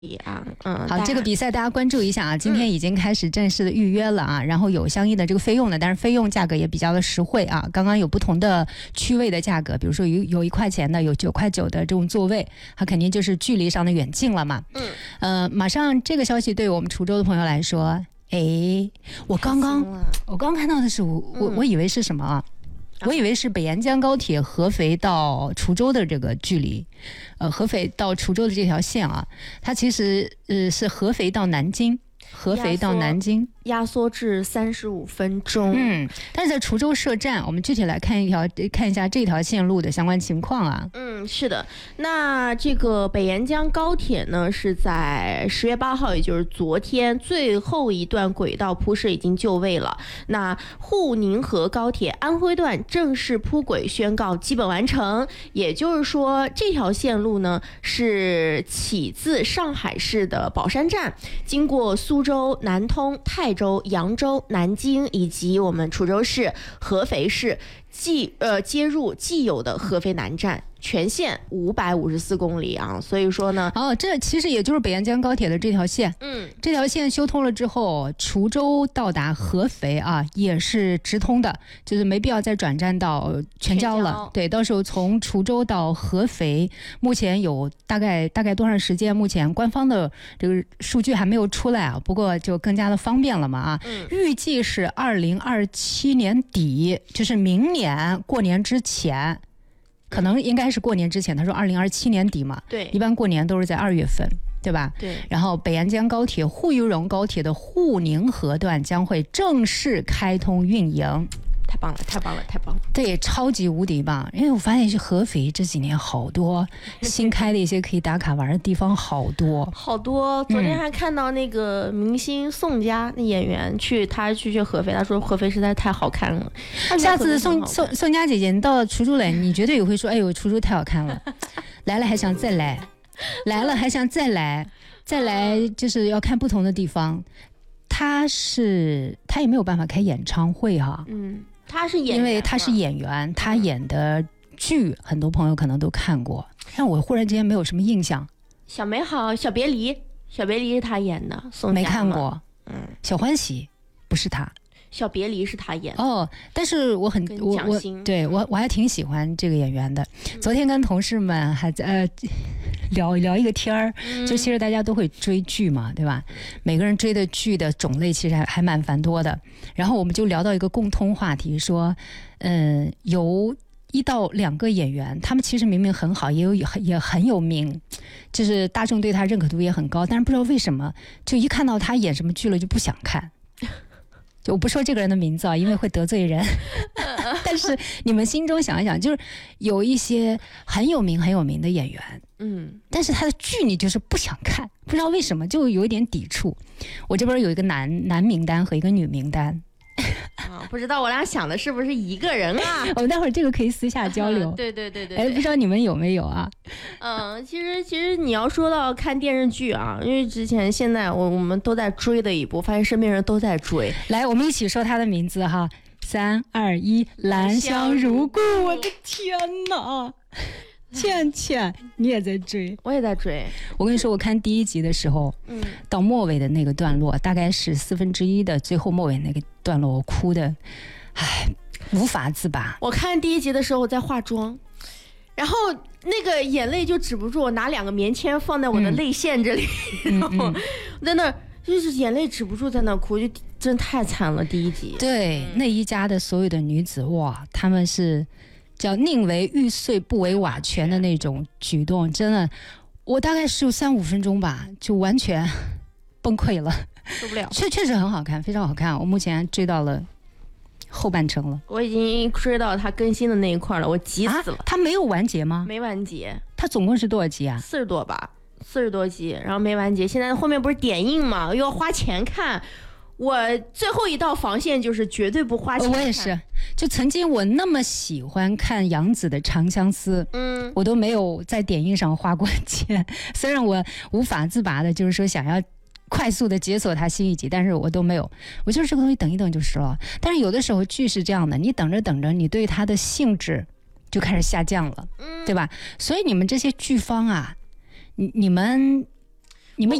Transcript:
好，这个比赛大家关注一下啊，今天已经开始正式的预约了啊，然后有相应的这个费用的，但是费用价格也比较的实惠啊。刚刚有不同的区位的价格，比如说有1块钱的，有9.9块的这种座位，它肯定就是距离上的远近了嘛。马上这个消息对我们滁州的朋友来说，我刚看到的是我以为是什么啊？我以为是北沿江高铁合肥到滁州的这个距离，合肥到滁州的这条线啊，它其实是合肥到南京，压缩至35分钟。但是在滁州设站，我们具体来看一下这条线路的相关情况啊。 是的，那这个北沿江高铁呢，是在10月8号，也就是昨天，最后一段轨道铺设已经就位了。那沪宁河高铁安徽段正式铺轨宣告基本完成，也就是说，这条线路呢是起自上海市的宝山站，经过苏州、南通、泰州、扬州、南京以及我们滁州市、合肥市，接入既有的合肥南站，全线554公里啊，所以说呢， 这其实也就是北沿江高铁的这条线。这条线修通了之后，滁州到达合肥啊，也是直通的，就是没必要再转站到全椒了。对，到时候从滁州到合肥，目前有大概多长时间？目前官方的这个数据还没有出来啊，不过就更加的方便了嘛啊。预计是2027年底，就是明年过年之前。可能应该是过年之前，他说2027年底嘛， 对， 一般过年都是在2月份，对吧？ 对。 然后北沿江高铁沪渝蓉高铁的沪宁河段将会正式开通运营。 太棒了！ 对，超级无敌棒！因为我发现是合肥这几年好多新开的一些可以打卡玩的地方，好多。 昨天还看到那个明星宋佳那演员他去合肥，他说合肥实在太好看了。 下次宋佳姐姐你到滁州来，你绝对也会说，哎呦，滁州太好看了，来了还想再来，来了还想再来，就是要看不同的地方。他也没有办法开演唱会哈。 他是演员， 因为他是演员，他演的剧很多朋友可能都看过，但我忽然之间没有什么印象。 小美好、小别离是他演的，宋佳没看过。小欢喜不是他， 小别离是他演的。 但是我还挺喜欢这个演员的。昨天跟同事们还在聊一个天儿，就其实大家都会追剧嘛，对吧？每个人追的剧的种类其实还蛮繁多的。然后我们就聊到一个共通话题，说，有1到2个演员，他们其实明明很好，也很有名，就是大众对他认可度也很高，但是不知道为什么，就一看到他演什么剧了就不想看。就我不说这个人的名字啊，因为会得罪人。但是你们心中想一想，就是有一些很有名的演员，但是他的剧你就是不想看，不知道为什么，就有一点抵触。我这边有一个男名单和一个女名单。 不知道我俩想的是不是一个人啊？ 我们待会儿这个可以私下交流。 对。 不知道你们有没有啊？ 其实你要说到看电视剧啊，因为现在我们都在追的一部，发现身边人都在追。 来，我们一起说他的名字哈，3、2、1，兰香如故。我的天哪！倩，你也在追？ 我也在追。 我跟你说，我看第1集的时候，到末尾的那个段落，大概是1/4的最后末尾那个段落，我哭的，无法自拔。 我看第1集的时候，我在化妆，然后那个眼泪就止不住，我拿2个棉签放在我的泪腺这里，然后在那就是眼泪止不住，在那哭，就真太惨了。第1集， 对，那一家的所有的女子，哇，她们是叫宁为玉碎不为瓦全的那种举动，真的，我大概是有3-5分钟吧，就完全崩溃了， 受不了。 确实很好看，非常好看。我目前追到了后半程了， 我已经追到他更新的那一块了，我急死了。 他没有完结吗？ 没完结。 他总共是多少集啊 ？40多吧，40多集，然后没完结。现在后面不是点映嘛，又要花钱看。我最后一道防线就是绝对不花钱看。 我也是，就曾经我那么喜欢看杨紫的《长相思》，我都没有在点映上花过钱。虽然我无法自拔的，就是说想要快速的解锁它新一集，但是我都没有。我就是这个东西等一等就是了。但是有的时候剧是这样的，你等着，你对它的兴致就开始下降了，对吧？所以你们这些剧方啊，你们